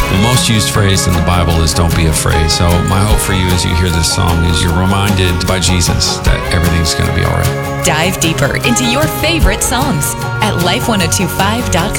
The most used phrase in the Bible is don't be afraid. So my hope for you as you hear this song is you're reminded by Jesus that everything's going to be all right. Dive deeper into your favorite songs at life1025.com.